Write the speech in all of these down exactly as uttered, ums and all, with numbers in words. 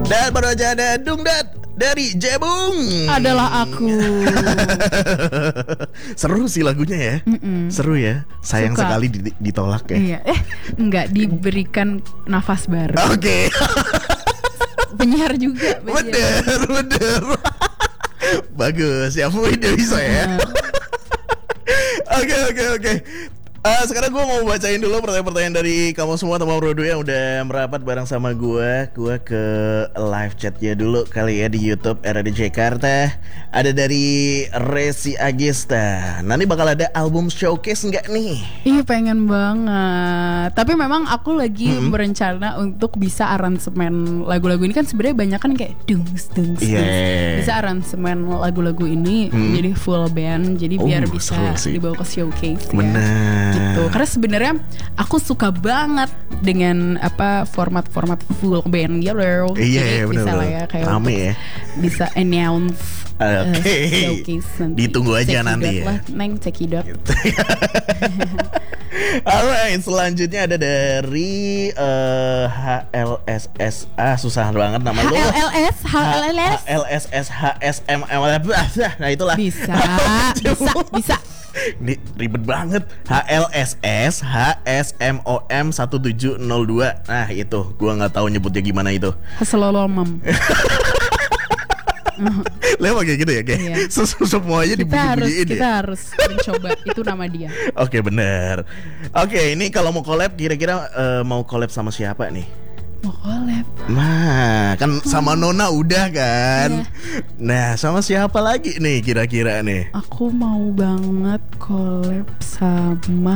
Dan baru aja ada Dungdat dari Jebung. Adalah aku. Seru sih lagunya ya. Mm-mm. Seru ya. Sayang Suka. sekali ditolak ya. Iya. Eh enggak diberikan nafas baru. Oke. Okay. Penyiar juga. Bener bener. Bagus ya, udah bisa ya. Oke oke oke. Uh, sekarang gue mau bacain dulu pertanyaan-pertanyaan dari kamu semua teman Brodo yang udah merapat bareng sama gue. Gue ke live chatnya dulu kali ya di YouTube R A D Jakarta. Ada dari Resi Agesta. Nanti bakal ada album showcase nggak nih? Ih pengen banget. Tapi memang aku lagi mm-hmm. berencana untuk bisa aransemen lagu-lagu ini kan sebenarnya banyak kan kayak dungs dungs. Yeah. Bisa aransemen lagu-lagu ini mm. jadi full band. Jadi oh, biar bisa dibawa ke showcase. Bener. Ya. Gitu. Karena sebenarnya aku suka banget dengan apa format-format full band gitu. Iya, jadi bisa lah ya kayak rame ya. Bisa announce Oke. Okay. Uh, showcase nanti. Ditunggu aja nanti ya. Lah, Neng cekidot. Alright, selanjutnya ada dari uh, H L S S A, susah banget nama lu. H L S, H L S, H L S S H S M M. Nah itulah. Bisa, bisa, bisa. Ini ribet banget. H L S S H S M O M satu tujuh nol dua. Nah itu, gua nggak tahu nyebutnya gimana itu. Haselolomam. Lewat kayak gitu ya kayak iya. Semuanya dibunyi-bunyiin ya. Kita harus mencoba. Itu nama dia. Oke benar. Oke ini kalau mau collab kira-kira uh, mau collab sama siapa nih? Mau collab. Nah kan sama hmm. Nona udah kan iya. Nah sama siapa lagi nih kira-kira nih? Aku mau banget collab sama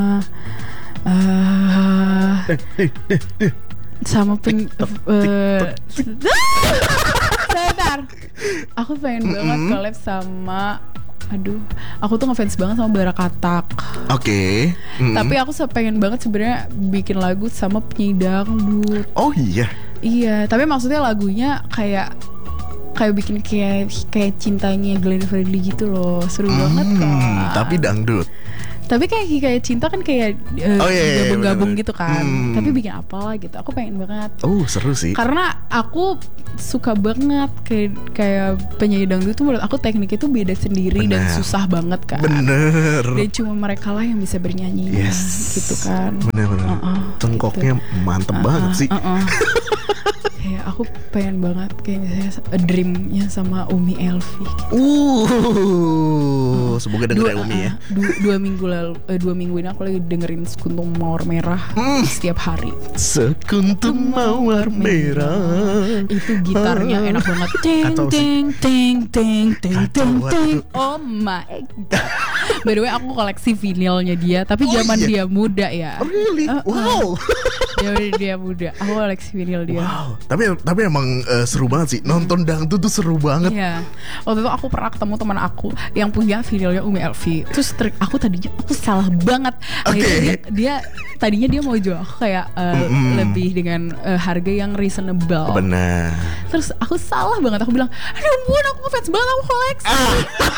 uh, sama pen uh, Sebentar. Aku pengen mm-hmm. banget collab sama aduh, aku tuh ngefans banget sama Bara Katak. Oke. Okay. Mm-hmm. Tapi aku pengen banget sebenarnya bikin lagu sama penyanyi dangdut. Oh iya. Iya, tapi maksudnya lagunya kayak kayak bikin kayak kayak cintanya Glenn Fredly gitu loh. Seru mm, banget kok. Tapi dangdut. Tapi kayak kayak cinta kan kayak uh, oh, iya, iya, gabung-gabung gitu kan. Hmm. Tapi bikin apalah gitu. Aku pengen banget. Oh seru sih. Karena aku suka banget kayak kayak penyanyi dangdut tuh menurut aku tekniknya tuh beda sendiri. Bener. Dan susah banget kan. Bener. Dan cuma mereka lah yang bisa bernyanyi. Yes. Gitu kan. Bener-bener. Uh-uh, Cengkoknya gitu. Mantep uh-uh, banget sih. Uh-uh. Kayak aku pengen banget kayaknya dreamnya sama Umi Elvi. Uh, uh, semoga dengerin Umi ya. Dua, dua minggu lalu, eh, dua minggu ini aku lagi dengerin Sekuntum Mawar Merah mm. setiap hari. Sekuntum Mawar Merah. Itu gitarnya enak banget. Ting ting ting ting ting ting ting. Oh my god. By the way aku koleksi vinilnya dia, tapi oh, zaman iya. dia muda ya. Really? Uh, wow. Zaman dia muda, aku koleksi vinil dia. Wow. Tapi tapi emang uh, seru banget sih. Nonton dangdut tuh seru banget. Iya. Waktu itu aku pernah ketemu teman aku yang punya vinilnya Umi Elvi. Terus trik aku tadinya aku salah banget. Oke. Okay. Dia, dia tadinya dia mau jual aku kayak uh, mm-hmm. lebih dengan uh, harga yang reasonable. Benar. Terus aku salah banget. Aku bilang, aduh ampun aku ngefans banget aku koleksi. Ah.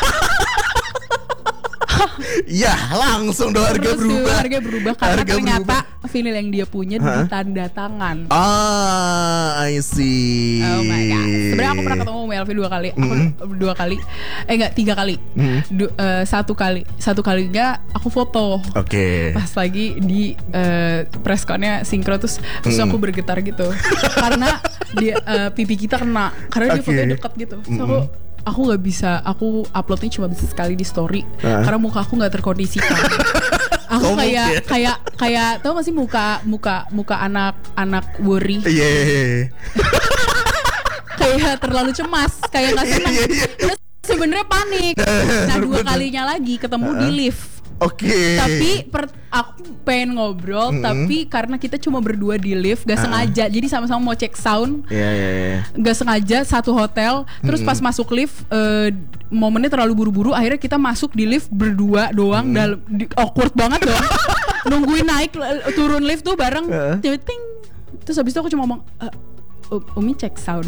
Ya langsung dong harga berubah. Harga berubah karena harga ternyata berubah. vinil yang dia punya huh? ditanda tangan. Ah, I see. Oh my god. Sebenarnya aku pernah ketemu Umi Elvi dua kali. Aku mm-hmm. dua kali. Eh enggak, tiga kali. Mm-hmm. Du, uh, satu kali. Satu kalinya aku foto. Oke. Okay. Pas lagi di uh, pressconnya sinkro terus terus mm. aku bergetar gitu. Karena dia uh, pipi kita kena karena okay. dia fotonya dekat gitu. Terus mm-hmm. aku aku nggak bisa, aku uploadnya cuma bisa sekali di story uh. karena muka aku nggak terkondisikan. Aku Komuk kayak ya? kayak kayak tau gak sih muka muka muka anak anak worry. Iya. Yeah, yeah, yeah. Kayak terlalu cemas, kayak nggak senang. Yeah, yeah, yeah. Sebenarnya panik. Nah dua kalinya lagi ketemu uh. di lift. Oke. Okay. Tapi per, aku pengen ngobrol, mm-hmm. tapi karena kita cuma berdua di lift, gak uh. sengaja. Jadi sama-sama mau cek sound. Iya yeah, iya yeah, yeah. Gak sengaja satu hotel. Terus mm-hmm. pas masuk lift, uh, momennya terlalu buru-buru. Akhirnya kita masuk di lift berdua doang. Mm-hmm. Dalam di, awkward banget dong. Nungguin naik turun lift tuh bareng. Uh. Ting. Terus habis itu aku cuma ngomong, uh, Umi cek sound.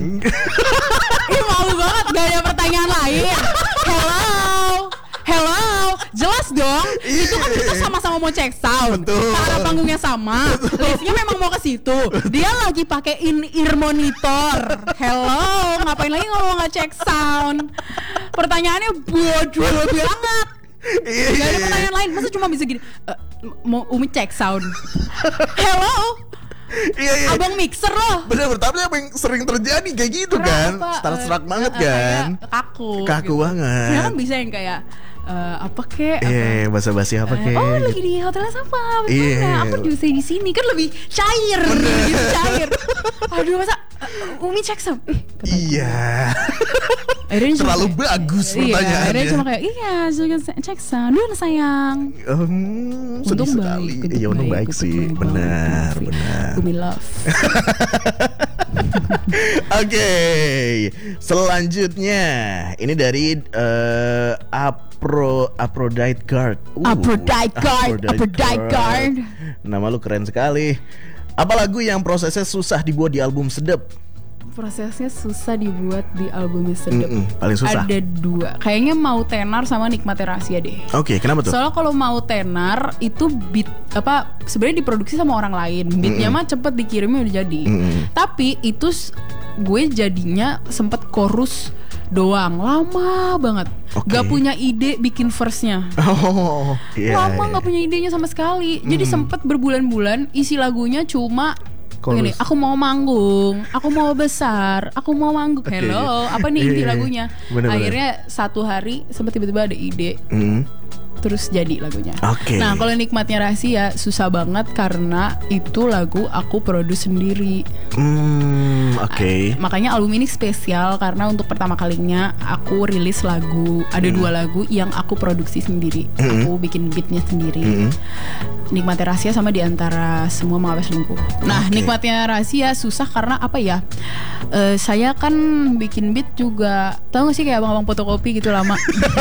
Ih malu banget, gak ada pertanyaan lain. Hello. Hello, jelas jelas dong. Itu kan kita sama-sama mau cek sound. Betul. Cara panggungnya sama. Liftnya memang mau ke situ. Dia lagi pakai in-ear monitor. Hello, ngapain lagi ngomong ngecek sound? Pertanyaannya bodoh banget. Iya, Gak ada iya. pertanyaan lain. Masa cuma bisa gini, "E, mau Umi cek sound." Hello, Iya, iya. abang mixer loh. Bener, tapi apa yang sering terjadi kayak gitu kan? Kenapa? Serak-serak Eh, banget eh, kan? kayak kaku Kaku gitu. banget. Sebenarnya kan bisa yang kayak eh, apa kek apa, Iya, basa-basi apa eh, kek? oh lagi di hotel apa Iya. bagaimana aku juga di sini kan lebih cair gitu cair. Aduh masa eh, Umi cek sound eh, kata aku. Iya. Akhirnya cuma Terlalu kayak- bagus iya, pertanyaannya. akhirnya cuma kayak iya juga cek sound dulu sayang. Hmm, sedih Untung sekali. baik, Iya, untung baik untung sih. baik Benar, banget. benar. Umi love. Oke, selanjutnya ini dari eh, Apro Aphrodite Guard. Uh, Aphrodite Guard, Aphrodite Guard. Nama lu keren sekali. Apa lagu yang prosesnya susah dibuat di album Sedep? Prosesnya susah dibuat di albumnya Sedep. Mm-mm, paling susah. Ada dua. Kayaknya Mau Tenar sama Nikmati Rahasia deh. Oke, kenapa tuh? Soalnya kalau Mau Tenar itu beat apa sebenarnya diproduksi sama orang lain. Beatnya mah cepet dikirimnya udah jadi. Mm-mm. Tapi itu s- gue jadinya sempet chorus doang, lama banget. Oke. Gak punya ide bikin verse-nya. Oh, iya. Lama gak punya idenya sama sekali. Jadi sempet berbulan-bulan isi lagunya cuma Chorus. gini, aku mau manggung, aku mau besar, aku mau manggung. Oke. Hello, apa nih inti Iya, lagunya? bener-bener. Akhirnya satu hari sempat tiba-tiba ada ide, Mm. terus jadi lagunya. Oke. Nah, kalau Nikmatnya Rahasia susah banget karena itu lagu aku produce sendiri. Hmm, oke. Makanya album ini spesial karena untuk pertama kalinya aku rilis lagu, ada dua lagu yang aku produksi sendiri. Mm. Aku bikin beatnya sendiri. Mm. Nikmatnya Rahasia sama Di Antara Semua Mengapa Selingkuh. Nah, Oke. Nikmatnya Rahasia susah karena apa ya? Eh, saya kan bikin beat juga, tahu gak sih kayak abang-abang fotokopi gitu lama.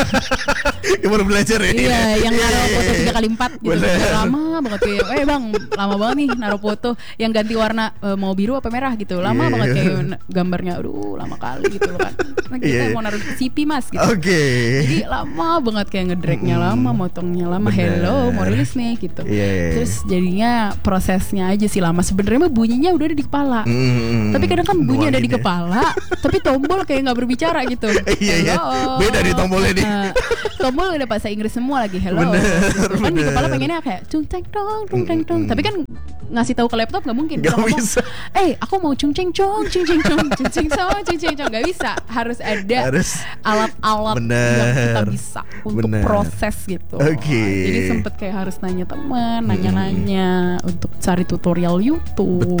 Yang baru belajar ya? Iya, yang naruh Iya, foto iya, tiga kali empat gitu. Bener. Lama banget kayak, eh bang, lama banget nih naruh foto yang ganti warna eh, mau biru apa merah gitu. Lama Iya. banget kayak n- gambarnya, aduh lama kali gitu loh kan. Nah, kita Iya, iya. mau naruh C P mas gitu. Oke. Jadi lama banget kayak ngedragnya lama, motongnya lama. Bener. Hello, mau rilis nih gitu. Iya, iya. Terus jadinya prosesnya aja sih lama. Sebenarnya mah bunyinya udah ada di kepala. Mm. Tapi kadang kan bunyi ada di Nuanginnya. kepala, tapi tombol kayak nggak berbicara gitu. Iya, iya. Hello. Beda nih tombolnya nih. Nah, tombol udah bahasa Inggris semua lagi. Hello. Bener, Gitu. Kan di bener. kepala pengennya kayak cung ceng dong, cung ceng dong. Tapi kan ngasih tahu ke laptop nggak mungkin. Nggak Kalau ngomong, bisa. Eh, aku mau cung ceng cong, cung ceng cong, cung ceng cong, cung ceng cong. Nggak bisa. Harus ada Harus. alat-alat Bener. yang kita bisa untuk Bener. proses gitu. Oke. Jadi sempet kayak harus nanya teman, nanya-nanya untuk cari tutorial YouTube.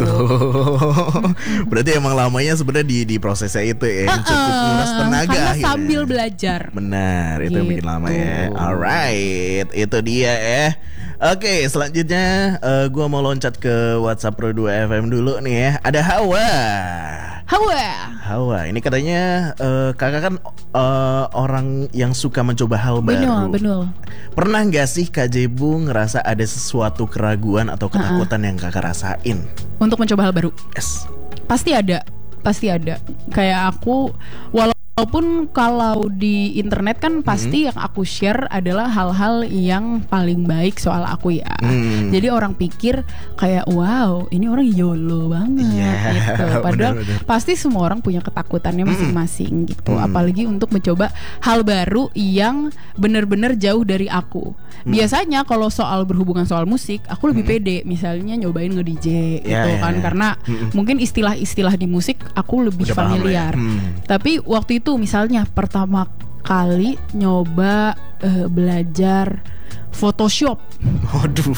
Tuh. Berarti emang lamanya sebenarnya di di prosesnya itu ya, yang cukup Uh-uh, nguras tenaga karena akhirnya. sambil belajar. Benar, itu yang bikin Gitu. lama ya. Alright, itu dia ya. Oke, selanjutnya eh, gua mau loncat ke WhatsApp Pro dua F M dulu nih ya. Ada Hawa. Hawa. Hawa, ini katanya eh, kakak kan eh, orang yang suka mencoba hal Betul, baru. betul. Pernah nggak sih Kak Jebu ngerasa ada sesuatu keraguan atau ketakutan yang kakak rasain? Untuk mencoba hal baru. Yes. Pasti ada, pasti ada. Kayak aku, walaupun kalau di internet kan pasti yang aku share adalah hal-hal yang paling baik soal aku ya. Hmm. Jadi orang pikir kayak wow, ini orang YOLO banget Iya, gitu. Padahal bener-bener. pasti semua orang punya ketakutannya masing-masing gitu. Hmm. Apalagi untuk mencoba hal baru yang benar-benar jauh dari aku. Hmm. Biasanya kalau soal berhubungan soal musik, aku lebih pede. Misalnya nyobain nge-D J gitu Ya, ya, kan, ya. karena Mm-mm. mungkin istilah-istilah di musik aku lebih Udah paham familiar. lah ya. Hmm. Tapi waktu itu misalnya pertama kali nyoba eh, belajar Photoshop, Waduh.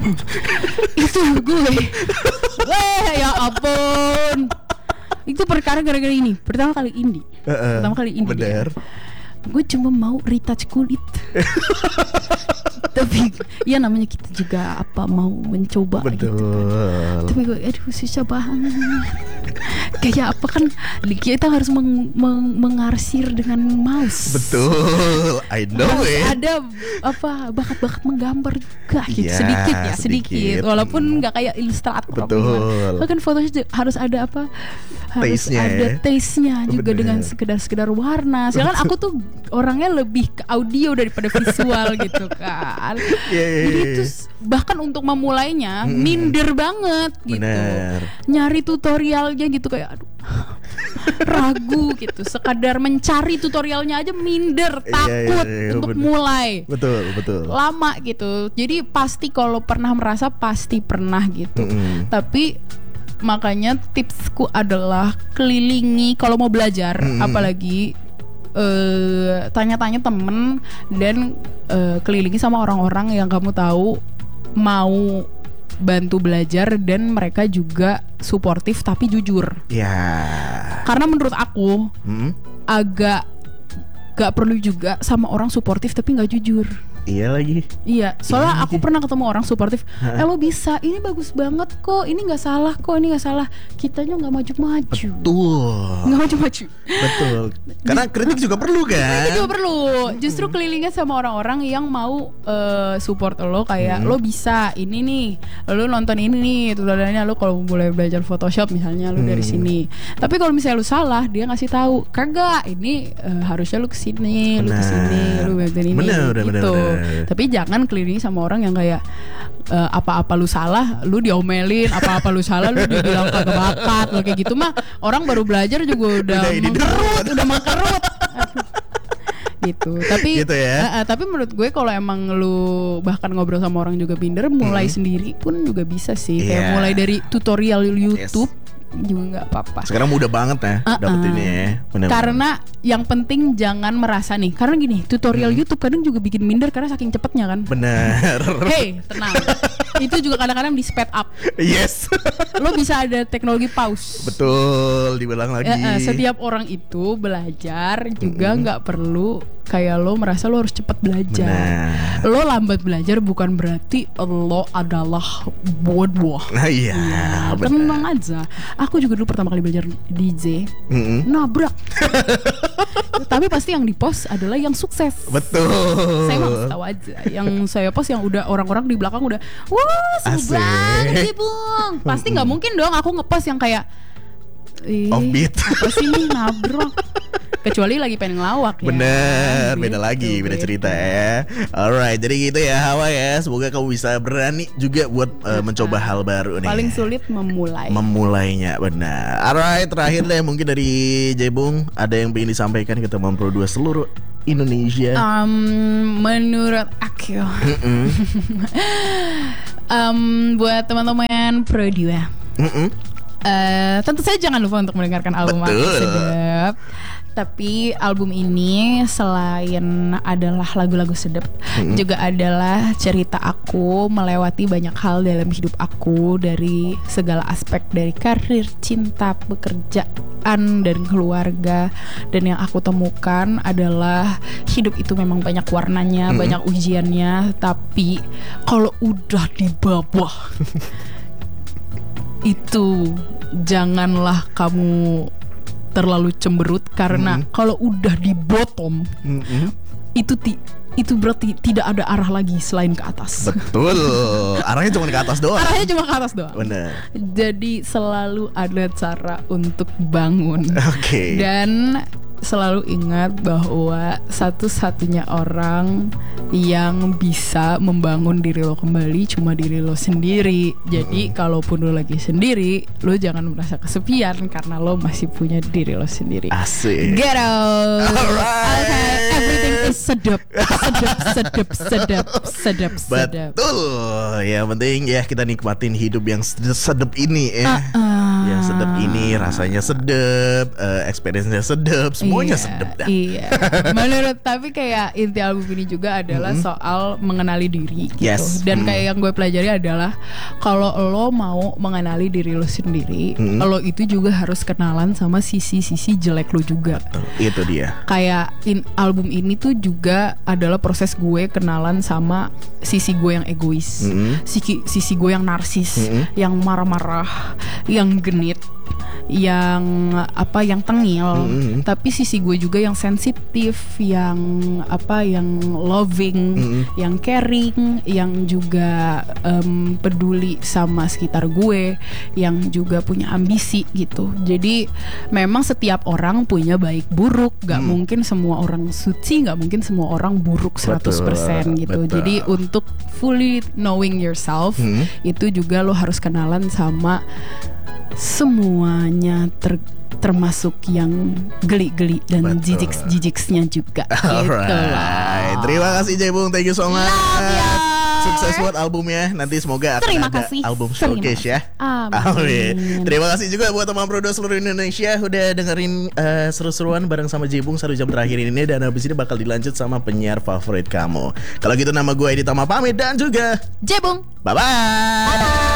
itu gue, weh ya ampun, itu perkara gara-gara ini. Pertama kali ini, Heeh, pertama kali ini. bener. Gue cuma mau retouch kulit. Tapi ya namanya kita juga apa mau mencoba gitu. Betul. Tapi gue aduh susah banget. kayak apa kan kita harus meng, meng, mengarsir dengan mouse. Betul, I know harus it. Ada apa bakat-bakat menggambar juga gitu, Ya, sedikit ya sedikit, sedikit. walaupun nggak kayak ilustrator. Betul. Kan fotonya harus ada apa? Harus Taste-nya ada ya. taste-nya juga. Bener. Dengan sekedar-sekedar warna. Sedangkan aku tuh orangnya lebih ke audio daripada visual gitu kan. Yeah, yeah, Jadi yeah. itu bahkan untuk memulainya hmm. minder banget gitu. Bener. Nyari tutorialnya gitu kayak aduh. Ragu gitu. Sekadar mencari tutorialnya aja minder, takut yeah, yeah, untuk bener. mulai. Betul, betul. Lama gitu. Jadi pasti kalau pernah merasa pasti pernah gitu. Mm-mm. Tapi makanya tipsku adalah kelilingi kalau mau belajar, Mm-mm. apalagi uh, tanya-tanya temen dan uh, kelilingi sama orang-orang yang kamu tahu mau bantu belajar dan mereka juga suportif tapi jujur. Ya. Karena menurut aku Hmm? agak gak perlu juga sama orang suportif tapi gak jujur. Iya lagi. Iya, soalnya Iya, aku iya. pernah ketemu orang suportif. Eh lo bisa, ini bagus banget kok, ini nggak salah kok, ini nggak salah. Kitanya nggak maju-maju, Betul. nggak maju-maju. Betul. Karena kritik juga perlu kan. Itu juga perlu. Justru kelilingnya sama orang-orang yang mau eh, support lo, kayak Hmm. lo bisa ini nih, lo nonton ini nih, tutorialnya lo kalau boleh belajar Photoshop misalnya lo dari Hmm. sini. Tapi kalau misalnya lo salah, dia ngasih tahu, kagak, ini eh, harusnya lo kesini, lo Benar. kesini, lo bantuin ini, Benar, benar, gitu. benar, benar. Tapi jangan kelilingi sama orang yang kayak uh, apa-apa lu salah, lu diomelin, apa-apa lu salah, lu dibilang kagak bakat, lo kayak gitu mah orang baru belajar juga udah Udah ini mengkerut, udah mengkerut. Gitu. Tapi Gitu ya. uh, uh, tapi menurut gue kalau emang lu bahkan ngobrol sama orang juga minder, mulai sendiri pun juga bisa sih. Kayak Iya. mulai dari tutorial YouTube juga nggak apa-apa. Sekarang mudah banget ya Uh-uh. dapetinnya ya. Bener-bener. Karena yang penting jangan merasa nih. Karena gini, tutorial Hmm. YouTube kadang juga bikin minder karena saking cepetnya kan. Bener. Hey, tenang. Itu juga kadang-kadang di speed up. Yes. Lo bisa ada teknologi pause. Betul, diulang lagi. Eh, eh, setiap orang itu belajar juga nggak perlu kayak lo merasa lo harus cepat belajar. Benar. Lo lambat belajar bukan berarti lo adalah bodoh. Nah iya, Nah, benar. tenang aja. Aku juga dulu pertama kali belajar D J, Mm-mm. nabrak. Tapi pasti yang di post adalah yang sukses. Betul. Saya mau kasih tahu aja. Yang saya post yang udah orang-orang di belakang udah, wah seru Asik. banget sih bung. Pasti nggak mungkin dong aku ngepost yang kayak Ih, Offbeat. apa sih nih nabrak. Kecuali lagi pengen ngelawak ya. Bener, Gitu, beda lagi, beda beda. cerita ya. Alright, jadi gitu ya Hawa ya. Semoga kamu bisa berani juga buat uh, mencoba hal baru nih. Paling sulit memulai. Memulainya, benar. Alright, terakhir deh mungkin dari Jebung, ada yang ingin disampaikan ke teman Pro dua seluruh Indonesia. Um, menurut aku, Mm-mm. um, buat teman-teman Pro dua, Mm-mm. Eh, tentu saja jangan lupa untuk mendengarkan album Betul. Aku Sedap. Tapi album ini selain adalah lagu-lagu sedap, Mm-mm. juga adalah cerita aku melewati banyak hal dalam hidup aku, dari segala aspek, dari karir, cinta, pekerjaan, dan keluarga. Dan yang aku temukan adalah hidup itu memang banyak warnanya, Mm-mm. banyak ujiannya. Tapi kalau udah di bawah itu janganlah kamu terlalu cemberut, karena Mm-mm. kalau udah di bottom Mm-mm. itu ti- itu berarti tidak ada arah lagi selain ke atas. Betul. Arahnya cuma ke atas doang. Arahnya cuma ke atas doang. Bener. Jadi selalu ada cara untuk bangun. Oke. Dan selalu ingat bahwa satu-satunya orang yang bisa membangun diri lo kembali cuma diri lo sendiri. Jadi kalaupun lo lagi sendiri, lo jangan merasa kesepian karena lo masih punya diri lo sendiri. Asik. Get out. Alright. Okay, everything is sedap, sedap, sedap, sedap, sedap, sedap. Betul. Ya penting ya kita nikmatin hidup yang sed- sedap ini ya. Uh-uh. Yang sedap ini rasanya sedap, uh, experience-nya sedap, semuanya Iya, sedap dah. Iya. Menurut tapi kayak inti album ini juga adalah Mm-mm. soal mengenali diri gitu. Yes. Dan Mm. kayak yang gue pelajari adalah kalau lo mau mengenali diri lo sendiri, Mm-mm. lo itu juga harus kenalan sama sisi-sisi jelek lo juga. Tuh, itu dia. Kayak in, album ini tuh juga adalah proses gue kenalan sama sisi gue yang egois, Mm-mm. sisi, sisi gue yang narsis, Mm-mm. yang marah-marah, yang genit, yang apa yang tengil, mm-hmm. tapi sisi gue juga yang sensitif, yang apa yang loving, mm-hmm. yang caring, yang juga um, peduli sama sekitar gue, yang juga punya ambisi gitu. Jadi memang setiap orang punya baik buruk, gak mm. mungkin semua orang suci, gak mungkin semua orang buruk seratus persen betul, gitu. Betul. Jadi untuk fully knowing yourself, mm. itu juga lo harus kenalan sama semuanya ter, termasuk yang geli-geli dan jijik-jijiksnya juga. Alright, terima kasih Jebung, thank you so much. Sukses buat albumnya. Nanti semoga akan Terima ada kasih. album showcase ya. Amin. Amin. Terima kasih juga buat teman Prodo seluruh Indonesia udah dengerin uh, seru-seruan bareng sama Jebung satu jam terakhir ini. Dan habis ini bakal dilanjut sama penyiar favorit kamu. Kalau gitu nama gue Edi Tama pamit dan juga Jebung. Bye-bye. Bye-bye.